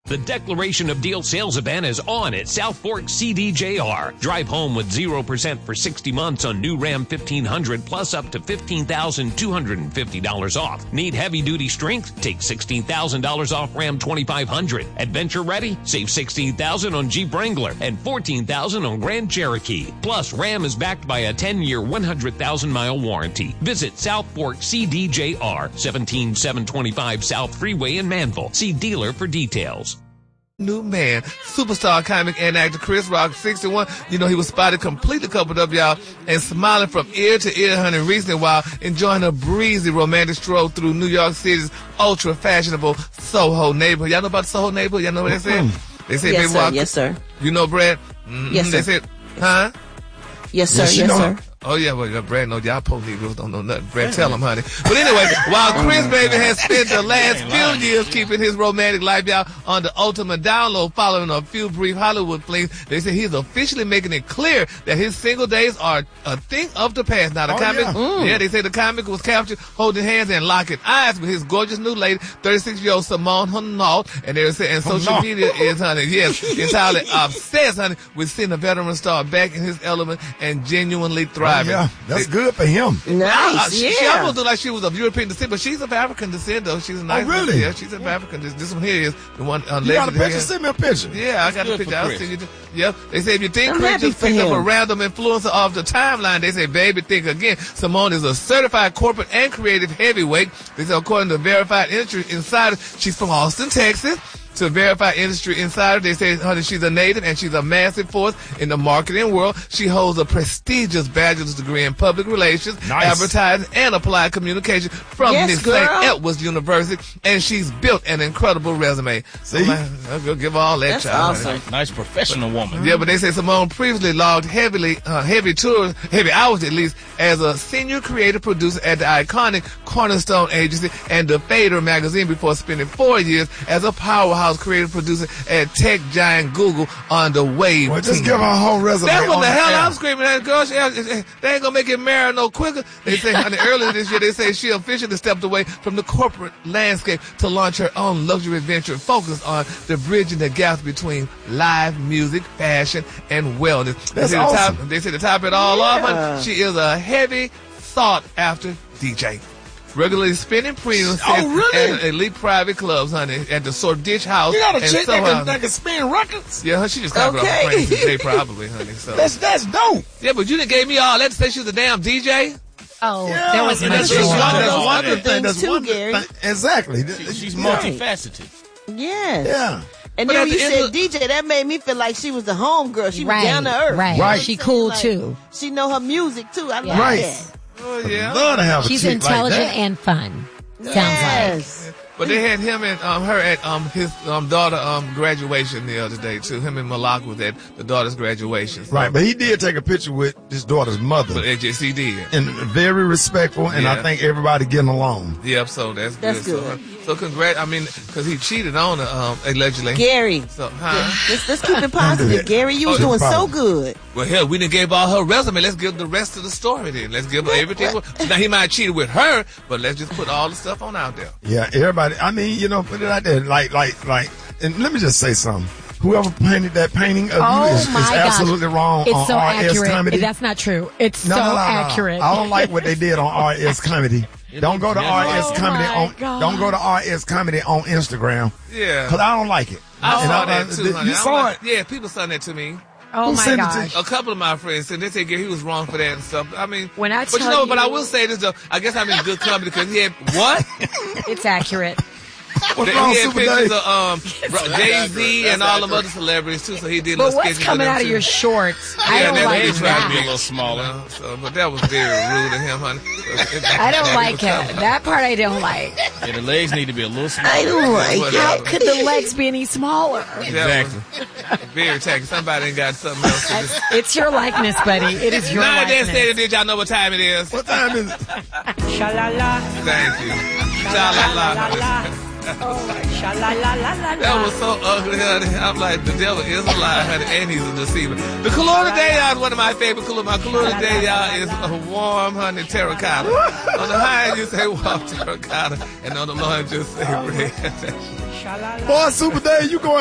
The Declaration of Deal sales event is on at South Fork CDJR. Drive home with 0% for 60 months on new Ram 1500 plus up to $15,250 off. Need heavy-duty strength? Take $16,000 off Ram 2500. Adventure ready? Save $16,000 on Jeep Wrangler and $14,000 on Grand Cherokee. Plus, Ram is backed by a 10-year, 100,000-mile warranty. Visit South Fork CDJR, 17725 South Freeway in Manville. See dealer for details. New man, superstar comic and actor Chris Rock, 61. You know, he was spotted completely coupled up, y'all, and smiling from ear to ear, honey, recently while enjoying a breezy romantic stroll through New York City's ultra-fashionable Soho neighborhood. Y'all know about Soho neighborhood? Y'all know what they said? They said, yes, baby, sir. walk. Yes, sir. You know, Brad? Yes, sir. They said, huh? Yes, sir. Yes, sir. Oh, yeah, well, Brad knows y'all poor Negroes don't know nothing. Brad, tell them, honey. But anyway, while Chris Baby has spent the last few years keeping his romantic life, y'all, on the ultimate download following a few brief Hollywood flings, they say he's officially making it clear that his single days are a thing of the past. Now, the comic, they say the comic was captured holding hands and locking eyes with his gorgeous new lady, 36-year-old Simone Hanault, and they say, and social media is, honey, yes, entirely obsessed, honey, with seeing a veteran star back in his element and genuinely thriving. Yeah, that's good for him. Nice, She almost looked like she was of European descent, but she's of African descent, though. She's a nice really? Woman. Yeah, she's of African. This one here is the one. You got a picture? Send me a picture. Yeah, I got a picture. I'll send you. Yep. They say if you think I'm Chris happy just for picked up a him. random influencer off the timeline, they say, baby, think again. Simone is a certified corporate and creative heavyweight. They say, according to Verified Industry Insider, she's from Austin, Texas. To Verified Industry Insider, they say, honey, she's a native and she's a massive force in the marketing world. She holds a prestigious bachelor's degree in public relations, advertising, and applied communication from St. Edward's University, and she's built an incredible resume. See? I'll go give her all that. That's child, awesome. honey. Nice professional woman. Yeah, but they say Simone previously logged heavy hours at least, as a senior creative producer at the iconic Cornerstone Agency and the Fader magazine before spending 4 years as a powerhouse creative producer at tech giant Google on the Wave. Well, just team. give her a whole resume. That's what on the hell air. I'm screaming at, girl. They ain't gonna make it marry no quicker. They say, honey, earlier this year, they say she officially stepped away from the corporate landscape to launch her own luxury venture focused on the bridging the gaps between live music, fashion, and wellness. That's awesome. They say to top it all off, honey, she is a heavy, sought-after DJ. Regularly spinning premiums at elite private clubs, honey, at the Sorditch House. You got a and chick Soho. that can spin records? Yeah, she just copied off the Frank today, probably, honey. So. That's dope. Yeah, but you didn't gave me all that to say she was a damn DJ. Oh, Yeah, there was and much that's more. one of the things. That's too, one Gary. thing. Exactly. She's multifaceted. Yes. Yeah. And But then at when you the end said DJ, that made me feel like she was the homegirl. She was Right, down to earth. right. She cool, too. She know her music too. I like Right. that. Oh, yeah. Love to have a She's chick intelligent like that. and fun. Sounds Yes. But they had him and her at his daughter graduation the other day, too. Him and Malak was at the daughter's graduation. So. Right, but he did take a picture with his daughter's mother. But AJC did. And very respectful, and I Yeah. think everybody getting along. Yep, so that's That's good. good. So congrats. I mean, because he cheated on her, allegedly. Gary. So, Let's keep it positive. Gary, you was doing so good. Well, hell, we didn't give all her resume. Let's give the rest of the story then. Let's give her everything. Now, he might have cheated with her, but let's just put all the stuff on out there. Yeah, everybody. I mean, put it out there. Like. And let me just say something. Whoever painted that painting of you is my gosh. absolutely wrong It's on so RS accurate. Comedy. That's not true. It's No. accurate. I don't like what they did on RS Comedy. Don't go to RS Comedy my God. Don't go to RS Comedy on Instagram. Yeah. Because I don't like it. I saw And that too, honey. You saw it? Yeah, people saw that to me. Oh Who my sent it to gosh. you? A couple of my friends said they said Gary, he was wrong for that and stuff. I mean, When I but tell but I you- will say this though. I guess I'm in good company because he had what? It's accurate. What's wrong, He had Super pictures Dave? of Jay-Z and all them other celebrities too. So he did. But little what's sketches coming them out of too. your shorts? I Yeah, don't that like is Try to be a that. little smaller. So, but that was very rude of him, honey. I don't like it. That part I don't like. Yeah, the legs need to be a little smaller. I don't like How it. could the legs be any smaller? Exactly. Very tacky. Somebody ain't got something else to do. It's your likeness, buddy. It is your Now that likeness. said, did y'all know what time it is? What time is it? Sha-la-la, Thank you. Sha-la-la. sha-la-la-la-la-la. That was so ugly, honey. I'm like, the devil is a lie, honey, and he's a deceiver. The color today, y'all, is one of my favorite colors. My color today, y'all, is a warm, honey, terracotta. On the high end, you say warm terracotta, and on the low end, you say red. Sha-la-la. Boy, Super Dave, you going